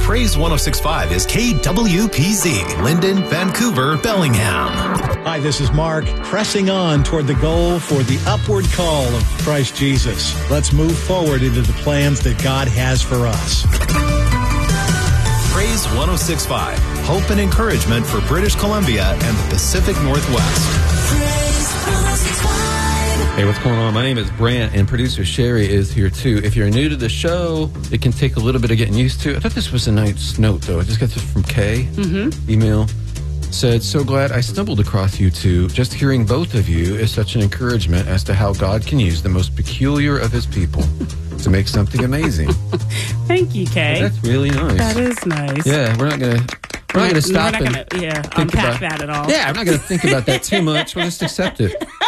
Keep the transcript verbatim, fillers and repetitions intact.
Praise one oh six point five is K W P Z, Linden, Vancouver, Bellingham. Hi, this is Mark, pressing on toward the goal for the upward call of Christ Jesus. Let's move forward into the plans that God has for us. Praise one oh six point five, hope and encouragement for British Columbia and the Pacific Northwest. Hey, what's going on? My name is Brant, and producer Sherry is here too. If you're new to the show, it can take a little bit of getting used to. I thought this was a nice note, though. I just got this from Kay. Mm-hmm. Email. Said, so glad I stumbled across you two. Just hearing both of you is such an encouragement as to how God can use the most peculiar of his people to make something amazing. Thank you, Kay. Well, that's really nice. That is nice. Yeah, we're not going to... We're not going to stop we're not and gonna, yeah, think unpack about, that at all. Yeah, I'm not going to think about that too much. We'll just accept it.